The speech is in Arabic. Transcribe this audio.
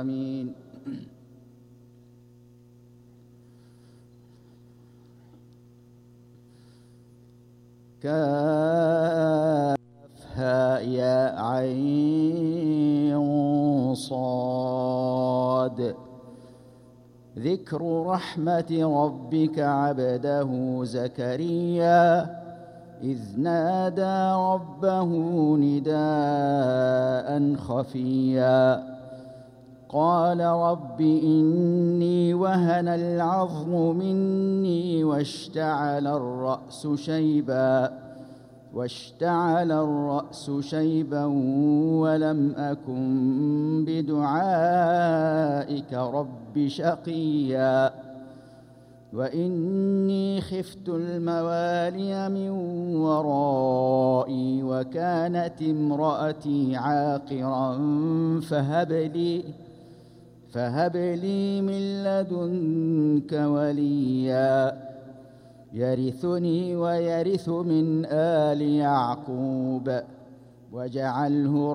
آمين. كافها يا عين صاد. ذكر رحمة ربك عبده زكريا إذ نادى ربه نداء خفيا قال رب إني وهن العظم مني واشتعل الرأس شيبا ولم أكن بدعائك رب شقيا وإني خفت الموالي من ورائي وكانت امرأتي عاقرا فهب لي من لدنك وليا يرثني ويرث من آل يعقوب واجعله